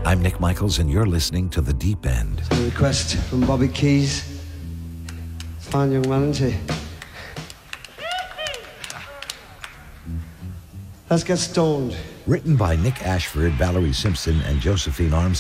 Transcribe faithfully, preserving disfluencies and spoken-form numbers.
I'm Nick Michaels, and you're listening to The Deep End. A request from Bobby Keys. Fine young man, isn't he? Let's get stoned. Written by Nick Ashford, Valerie Simpson, and Josephine Armstrong.